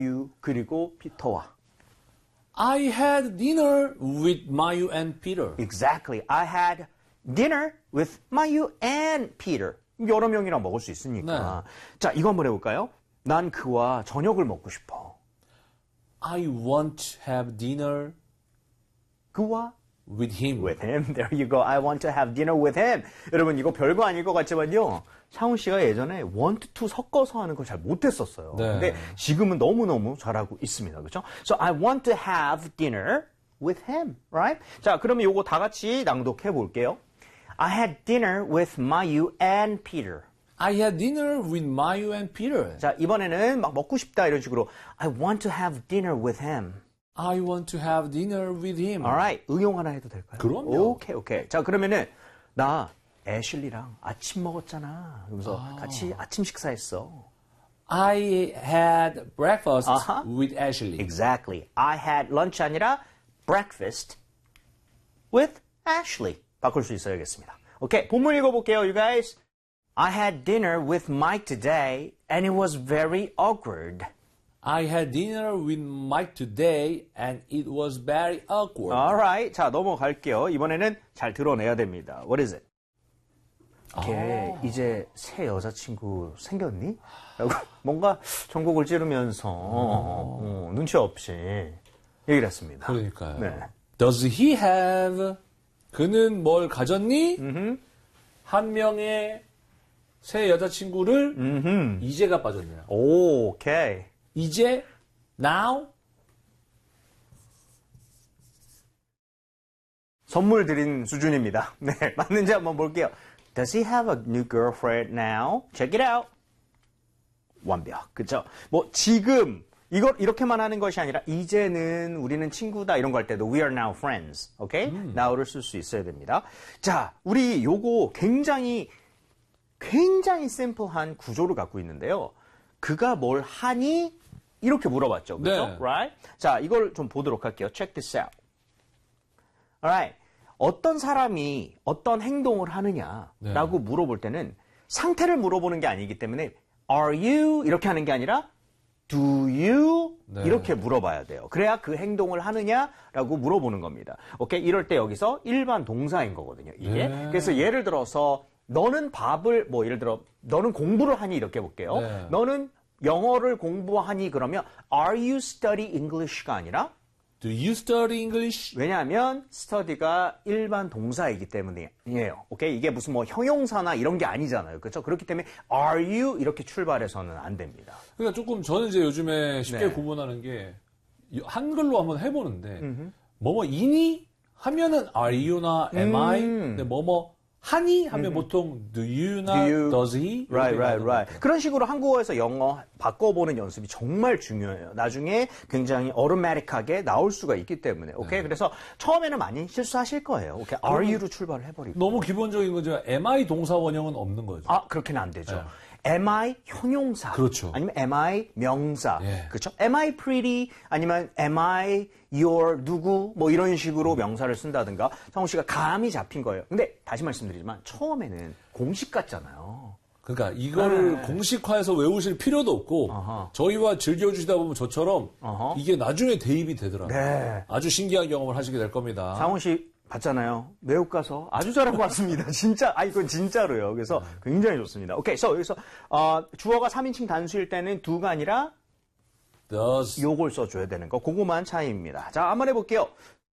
you 그리고 피터와. I had dinner with Mayu and Peter. Exactly. I had dinner with Mayu and Peter. 여러 명이랑 먹을 수 있으니까. 네. 자, 이거 한번 해볼까요? 난 그와 저녁을 먹고 싶어. I want to have dinner 그와 with him. with him. There you go. I want to have dinner with him. 여러분 이거 별거 아닐 것 같지만요. 창훈 씨가 예전에 want to 섞어서 하는 걸 잘 못했었어요. 네. 근데 지금은 너무너무 잘하고 있습니다. 그렇죠? So I want to have dinner with him. Right? 자, 그러면 이거 다 같이 낭독해 볼게요. I had dinner with Mayu and Peter. I had dinner with Mayu and Peter. 자, 이번에는 막 먹고 싶다 이런 식으로 I want to have dinner with him. I want to have dinner with him. Alright. 응용 하나 해도 될까요? 그럼요. 오케이. 자, 그러면은 나 애슐리랑 아침 먹었잖아. 그러면서 같이 아침 식사했어. I had breakfast Uh-huh. with Ashley. Exactly. I had lunch 아니라 breakfast with Ashley. 바꿀 수 있어야겠습니다. 오케이. 본문 읽어볼게요, you guys. I had dinner with Mike today and it was very awkward. I had dinner with Mike today and it was very awkward. Alright. 자, 넘어갈게요. 이번에는 잘 드러내야 됩니다. What is it? 걔 이제 새 여자친구 생겼니? 라고 뭔가 전곡을 찌르면서 눈치 없이 얘기를 했습니다. 그러니까요. 네. Does he have? 그는 뭘 가졌니? 한 명의 새 여자친구를 이제가 빠졌네요. 오케이. 이제 now 선물 드린 수준입니다. 네, 맞는지 한번 볼게요. Does he have a new girlfriend now? Check it out. 완벽. 그죠? 뭐 지금 이걸 이렇게만 하는 것이 아니라 이제는 우리는 친구다 이런 거 할 때도 we are now friends. 오케이? now를 쓸 수 있어야 됩니다. 자, 우리 요거 굉장히 심플한 구조를 갖고 있는데요. 그가 뭘 하니? 이렇게 물어봤죠. 그렇죠? 네. Right? 자, 이걸 좀 보도록 할게요. Check this out. Alright. 어떤 사람이 어떤 행동을 하느냐라고 물어볼 때는 상태를 물어보는 게 아니기 때문에 Are you? 이렇게 하는 게 아니라 Do you? 이렇게 물어봐야 돼요. 그래야 그 행동을 하느냐라고 물어보는 겁니다. 오케이? 이럴 때 여기서 일반 동사인 거거든요. 이게. 그래서 예를 들어서 너는 밥을 뭐 예를 들어 너는 공부를 하니 이렇게 볼게요. 너는 영어를 공부하니 그러면 Are you study English가 아니라 Do you study English? 왜냐하면 study가 일반 동사이기 때문이에요. 오케이? 이게 무슨 뭐 형용사나 이런 게 아니잖아요. 그렇죠? 그렇기 때문에 are you 이렇게 출발해서는 안 됩니다. 그러니까 조금 저는 이제 요즘에 쉽게 네. 구분하는 게 한글로 한번 해보는데 뭐뭐이니 하면은 are you나 am I 근데 뭐뭐 하니 하면 보통 do you나 does he Right. 그런 식으로 한국어에서 영어 바꿔보는 연습이 정말 중요해요. 나중에 굉장히 automatic하게 나올 수가 있기 때문에. 오케이? 그래서 처음에는 많이 실수하실 거예요. 오케이? Are you로 출발을 해버리고. 너무 기본적인 거죠. am I 동사 원형은 없는 거죠. 아, 그렇게는 안 되죠. am I 형용사. 그렇죠. 아니면 am I 명사. 예. 그렇죠? am I pretty? 아니면 am I your 누구? 뭐 이런 식으로 명사를 쓴다든가. 성우 씨가 감이 잡힌 거예요. 근데 다시 말씀드리지만 처음에는 공식 같잖아요. 그러니까 이거를 공식화해서 외우실 필요도 없고 저희와 즐겨주시다 보면 저처럼 이게 나중에 대입이 되더라고요. 네. 아주 신기한 경험을 하시게 될 겁니다. 상훈 씨 봤잖아요. 매우 가서 아주 잘하고 왔습니다. 진짜, 이건 진짜로요. 그래서 굉장히 좋습니다. 오케이, 여기서 주어가 3인칭 단수일 때는 do가 아니라 does 요걸 써줘야 되는 거. 그거만 차이입니다. 자, 한번 해볼게요.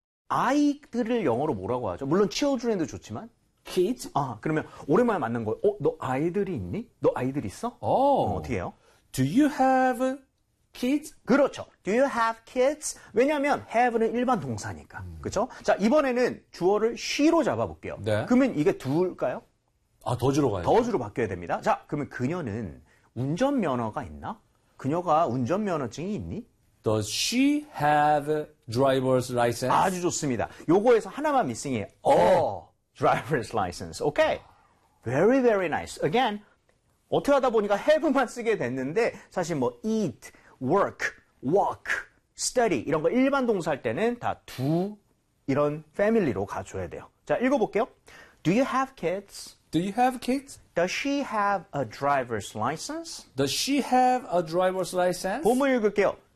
아이들을 영어로 뭐라고 하죠? 물론 children도 좋지만 kids? 그러면 오랜만에 만난 거예요. 너 아이들이 있니? 너 아이들 있어? 어떻게 해요? Do you have kids? 그렇죠. Do you have kids? 왜냐하면 have는 일반 동사니까. 그렇죠? 자, 이번에는 주어를 she로 잡아볼게요. 네. 그러면 이게 do일까요? 더즈로 가요. 더즈로 바뀌어야 됩니다. 자, 그러면 그녀는 운전면허가 있나? 그녀가 운전면허증이 있니? Does she have driver's license? 아주 좋습니다. 요거에서 하나만 미싱이에요. driver's license. 오케이. Very, very nice. Again, 어떻게 하다 보니까 have만 쓰게 됐는데 사실 뭐 eat, work, walk, study 이런 거 일반 동사 할 때는 다 do 이런 패밀리로 가줘야 돼요. 자, 읽어볼게요. Do you have kids? Do you have kids? Does she have a driver's license? Does she have a driver's license? 본문 읽을게요.